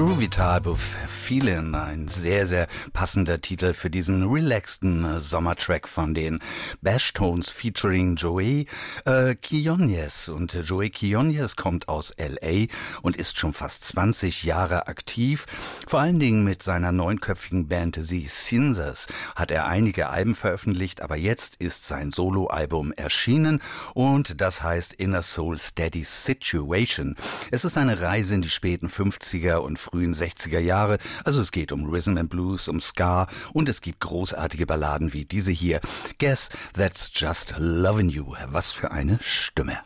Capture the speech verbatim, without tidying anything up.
Groovy Type of Feeling, ein sehr, sehr passender Titel für diesen relaxten Sommertrack von den Bashtones featuring Joey äh, Quiñones. Und Joey Quiñones kommt aus L A und ist schon fast zwanzig Jahre aktiv. Vor allen Dingen mit seiner neunköpfigen Band The Cinzas hat er einige Alben veröffentlicht, aber jetzt ist sein Soloalbum erschienen und das heißt Inner Soul Steady Situation. Es ist eine Reise in die späten fünfziger und frühen sechziger Jahre, also es geht um Rhythm and Blues, um Ska und es gibt großartige Balladen wie diese hier. Guess That's Just Lovin' You. Was für eine Stimme.